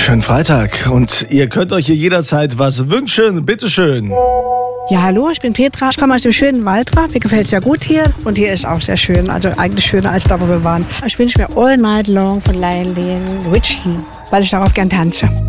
Schönen Freitag und ihr könnt euch hier jederzeit was wünschen. Bitteschön. Ja, hallo, ich bin Petra. Ich komme aus dem schönen Waldra. Mir gefällt es ja gut hier und hier ist auch sehr schön. Also eigentlich schöner als da, wo wir waren. Ich wünsche mir All Night Long von Lionel Richie, weil ich darauf gern tanze.